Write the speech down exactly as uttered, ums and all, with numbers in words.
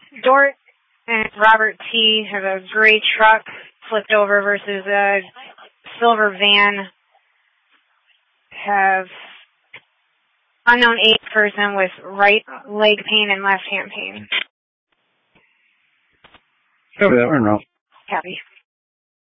Dort and Robert T. have a gray truck flipped over versus a silver van. Have unknown age person with right leg pain and left hand pain. Copy that, or no? Copy.